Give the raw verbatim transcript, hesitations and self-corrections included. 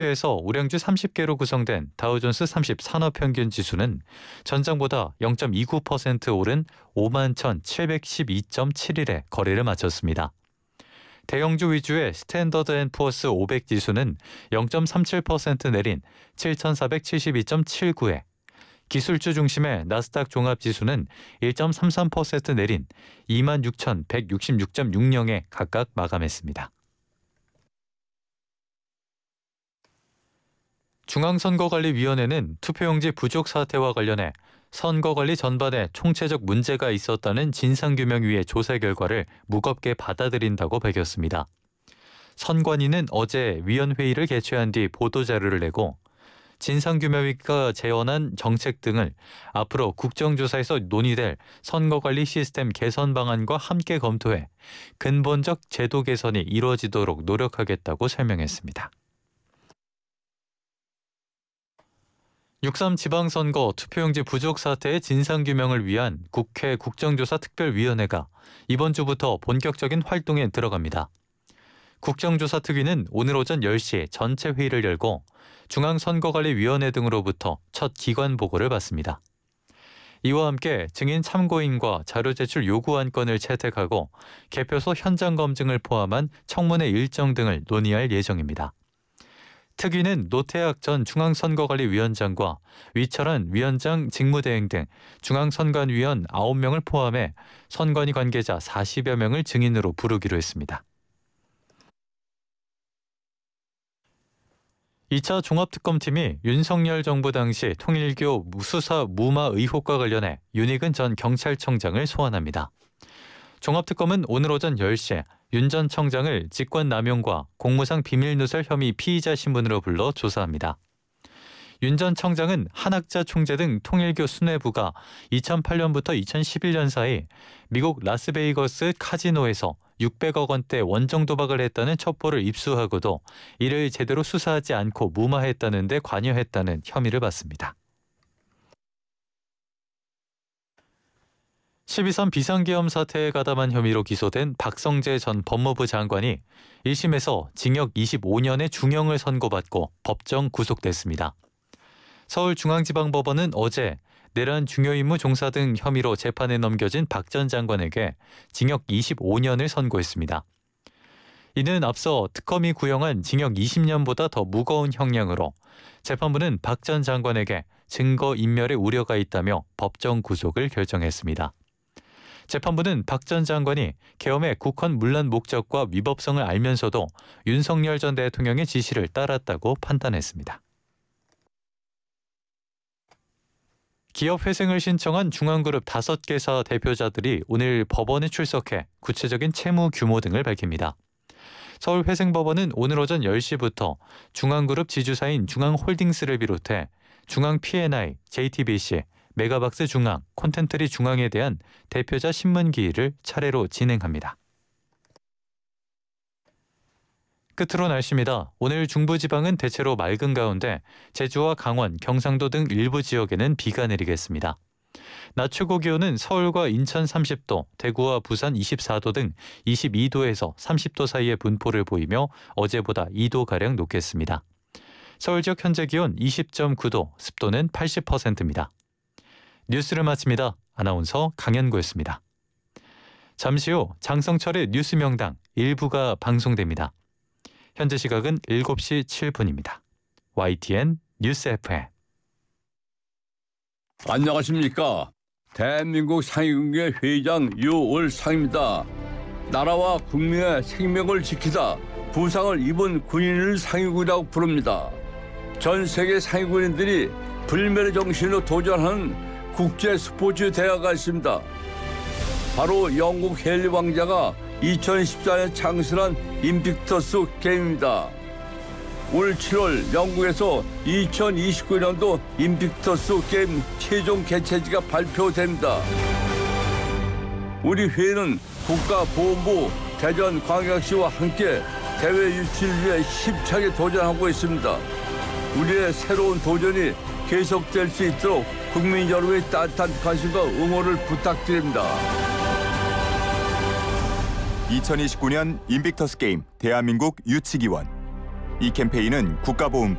에서 우량주 삼십 개로 구성된 다우존스 삼십 산업평균지수는 전장보다 영 점 이구 퍼센트 오른 오만 천칠백십이 점 칠일에 거래를 마쳤습니다. 대형주 위주의 스탠더드 앤 푸어스 오백 지수는 영 점 삼칠 퍼센트 내린 칠천사백칠십이 점 칠구에, 기술주 중심의 나스닥 종합지수는 일 점 삼삼 퍼센트 내린 이만 육천백육십육 점 육영에 각각 마감했습니다. 중앙선거관리위원회는 투표용지 부족 사태와 관련해 선거관리 전반에 총체적 문제가 있었다는 진상규명위의 조사 결과를 무겁게 받아들인다고 밝혔습니다. 선관위는 어제 위원회의를 개최한 뒤 보도자료를 내고 진상규명위가 제언한 정책 등을 앞으로 국정조사에서 논의될 선거관리 시스템 개선 방안과 함께 검토해 근본적 제도 개선이 이루어지도록 노력하겠다고 설명했습니다. 육삼 지방선거 투표용지 부족 사태의 진상규명을 위한 국회 국정조사특별위원회가 이번 주부터 본격적인 활동에 들어갑니다. 국정조사특위는 오늘 오전 열 시 전체 회의를 열고 중앙선거관리위원회 등으로부터 첫 기관 보고를 받습니다. 이와 함께 증인 참고인과 자료 제출 요구 안건을 채택하고 개표소 현장 검증을 포함한 청문회 일정 등을 논의할 예정입니다. 특위는 노태학 전 중앙선거관리위원장과 위철한 위원장 직무대행 등 중앙선관위원 아홉 명을 포함해 선관위 관계자 사십여 명을 증인으로 부르기로 했습니다. 이 차 종합특검팀이 윤석열 정부 당시 통일교 수사 무마 의혹과 관련해 윤익은 전 경찰청장을 소환합니다. 종합특검은 오늘 오전 열 시 윤 전 청장을 직권남용과 공무상 비밀누설 혐의 피의자 신분으로 불러 조사합니다. 윤 전 청장은 한학자 총재 등 통일교 수뇌부가 이천팔 년부터 이천십일 년 사이 미국 라스베이거스 카지노에서 육백억 원대 원정 도박을 했다는 첩보를 입수하고도 이를 제대로 수사하지 않고 무마했다는 데 관여했다는 혐의를 받습니다. 십이선 비상계엄 사태에 가담한 혐의로 기소된 박성재 전 법무부 장관이 일 심에서 징역 이십오 년의 중형을 선고받고 법정 구속됐습니다. 서울중앙지방법원은 어제 내란 중요임무 종사 등 혐의로 재판에 넘겨진 박 전 장관에게 징역 이십오 년을 선고했습니다. 이는 앞서 특검이 구형한 징역 이십 년보다 더 무거운 형량으로 재판부는 박 전 장관에게 증거인멸의 우려가 있다며 법정 구속을 결정했습니다. 재판부는 박 전 장관이 계엄의 국헌 문란 목적과 위법성을 알면서도 윤석열 전 대통령의 지시를 따랐다고 판단했습니다. 기업 회생을 신청한 중앙그룹 다섯 개사 대표자들이 오늘 법원에 출석해 구체적인 채무 규모 등을 밝힙니다. 서울회생법원은 오늘 오전 열 시부터 중앙그룹 지주사인 중앙홀딩스를 비롯해 중앙 피앤아이, 제이티비씨, 메가박스 중앙, 콘텐트리 중앙에 대한 대표자 신문기일을 차례로 진행합니다. 끝으로 날씨입니다. 오늘 중부지방은 대체로 맑은 가운데 제주와 강원, 경상도 등 일부 지역에는 비가 내리겠습니다. 낮 최고 기온은 서울과 인천 삼십 도, 대구와 부산 이십사 도 등 이십이 도에서 삼십 도 사이의 분포를 보이며 어제보다 이 도가량 높겠습니다. 서울 지역 현재 기온 이십 점 구 도, 습도는 팔십 퍼센트입니다. 뉴스를 마칩니다. 아나운서 강현구였습니다. 잠시 후 장성철의 뉴스 명당 일부가 방송됩니다. 현재 시각은 일곱 시 칠 분입니다. 와이티엔 뉴스 에프엠. 안녕하십니까. 대한민국 상위군계 회장 유월상입니다. 나라와 국민의 생명을 지키다 부상을 입은 군인을 상위군이라고 부릅니다. 전 세계 상위군인들이 불멸의 정신으로 도전하는 국제 스포츠 대회가 있습니다. 바로 영국 헨리 왕자가 이천십사 년 창설한 인빅터스 게임입니다. 올 칠월 영국에서 이천이십구 년도 인빅터스 게임 최종 개최지가 발표됩니다. 우리 회는 국가보훈부 대전광역시와 함께 대회 유치를 위해 힘차게 도전하고 있습니다. 우리의 새로운 도전이 계속될 수 있도록 국민 여러분의 따뜻한 관심과 응원을 부탁드립니다. 이천이십구 년 인빅터스 게임 대한민국 유치기원 이 캠페인은 국가보훈